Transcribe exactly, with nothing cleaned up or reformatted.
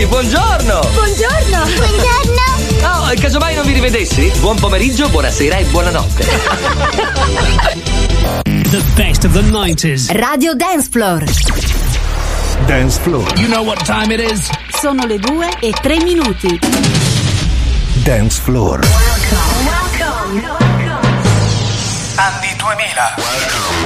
buongiorno! Buongiorno! Buongiorno! Oh, casomai non vi rivedessi? Buon pomeriggio, buonasera e buonanotte. The best of the nineties. Radio Dance Floor. Dance Floor. You know what time it is? Sono le due e tre minuti. Dance Floor. Welcome. Welcome. Anni duemila.